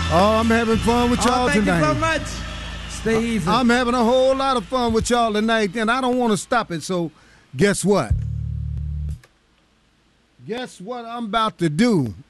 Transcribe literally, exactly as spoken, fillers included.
Oh, I'm having fun with y'all oh, thank tonight. Thank you very much. Stay easy. I'm having a whole lot of fun with y'all tonight, and I don't want to stop it. So, guess what? Guess what I'm about to do?